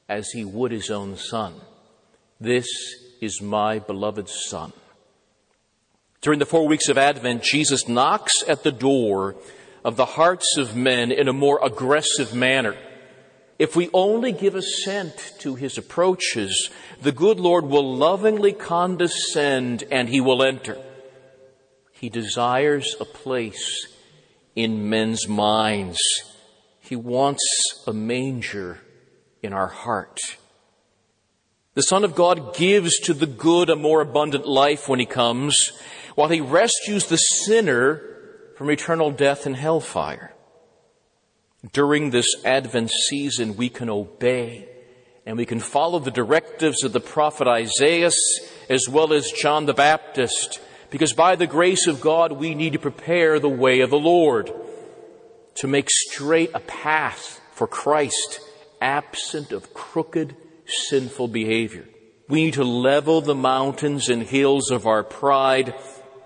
as he would his own Son. This is my beloved Son. During the 4 weeks of Advent, Jesus knocks at the door of the hearts of men in a more aggressive manner. If we only give assent to his approaches, the good Lord will lovingly condescend and he will enter. He desires a place in men's minds. He wants a manger in our heart. The Son of God gives to the good a more abundant life when he comes, while he rescues the sinner from eternal death and hellfire. During this Advent season, we can obey and we can follow the directives of the prophet Isaiah as well as John the Baptist, because by the grace of God, we need to prepare the way of the Lord, to make straight a path for Christ, absent of crooked, sinful behavior. We need to level the mountains and hills of our pride,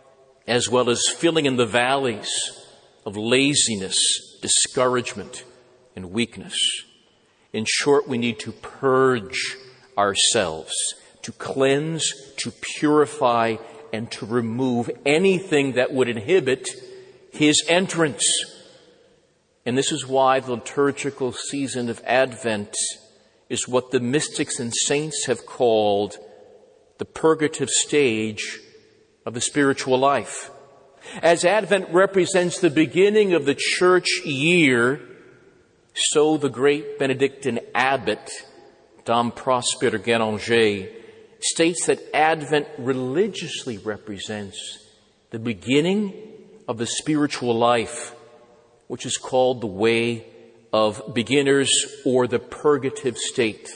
as well as filling in the valleys of laziness, discouragement, and weakness. In short, we need to purge ourselves, to cleanse, to purify, and to remove anything that would inhibit his entrance. And this is why the liturgical season of Advent is what the mystics and saints have called the purgative stage of the spiritual life. As Advent represents the beginning of the church year, so the great Benedictine abbot, Dom Prosper Guéranger, states that Advent religiously represents the beginning of the spiritual life, which is called the way of beginners or the purgative state.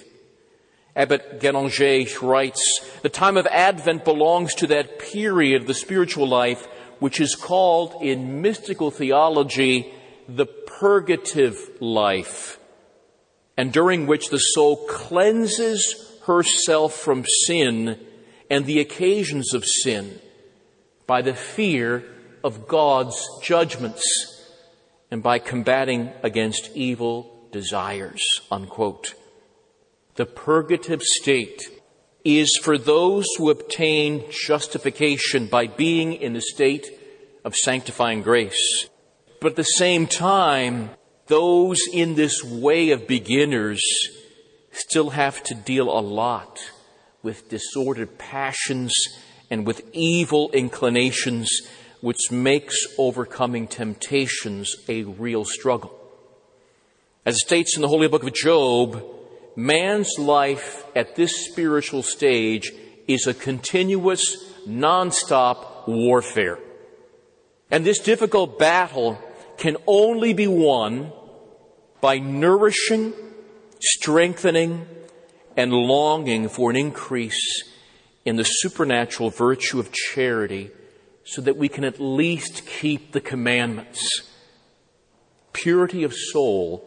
Abbot Guéranger writes, the time of Advent belongs to that period of the spiritual life which is called in mystical theology the purgative life, and during which the soul cleanses herself from sin and the occasions of sin by the fear of God's judgments and by combating against evil desires, unquote. The purgative state is for those who obtain justification by being in the state of sanctifying grace. But at the same time, those in this way of beginners still have to deal a lot with disordered passions and with evil inclinations, which makes overcoming temptations a real struggle. As it states in the Holy Book of Job, man's life at this spiritual stage is a continuous, non-stop warfare. And this difficult battle can only be won by nourishing, strengthening, and longing for an increase in the supernatural virtue of charity so that we can at least keep the commandments. Purity of soul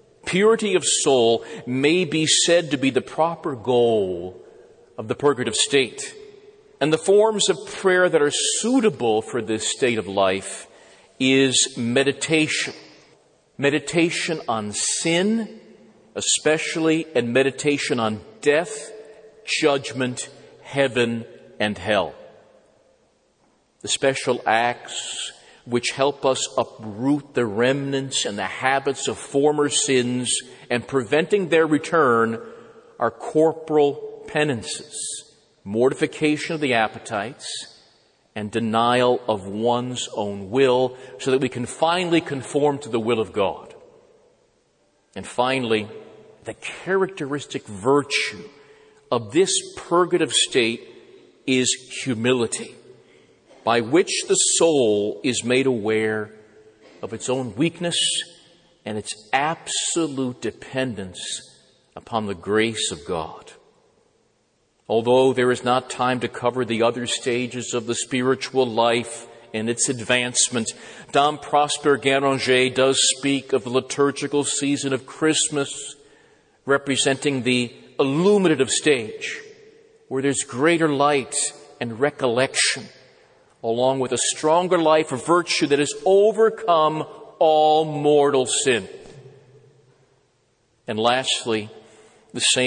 may be said to be the proper goal of the purgative state. And the forms of prayer that are suitable for this state of life is meditation. Meditation on sin, especially, and meditation on death, judgment, heaven, and hell. The special acts which help us uproot the remnants and the habits of former sins and preventing their return are corporal penances, mortification of the appetites, and denial of one's own will so that we can finally conform to the will of God. And finally, the characteristic virtue of this purgative state is humility, by which the soul is made aware of its own weakness and its absolute dependence upon the grace of God. Although there is not time to cover the other stages of the spiritual life and its advancement, Dom Prosper Guéranger does speak of the liturgical season of Christmas representing the illuminative stage, where there's greater light and recollection, along with a stronger life of virtue that has overcome all mortal sin. And lastly, the same